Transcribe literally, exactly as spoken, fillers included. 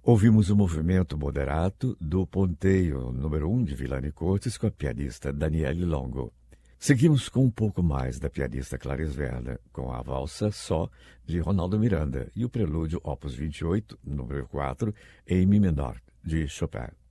Ouvimos o movimento moderato do Ponteio número um de Villani Cortes com a pianista Daniele Longo. Seguimos com um pouco mais da pianista Clarice Werner, com a valsa Só de Ronaldo Miranda e o prelúdio Opus vinte e oito, número quatro, em Mi menor, de Chopin.